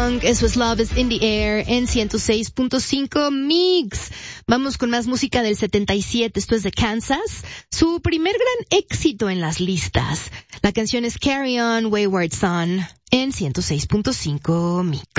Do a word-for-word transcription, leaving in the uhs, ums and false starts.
Young, eso es Love is in the Air en ciento seis punto cinco Mix. Vamos con más música del setenta y siete, esto es de Kansas, su primer gran éxito en las listas. La canción es Carry On Wayward Son en ciento seis punto cinco Mix.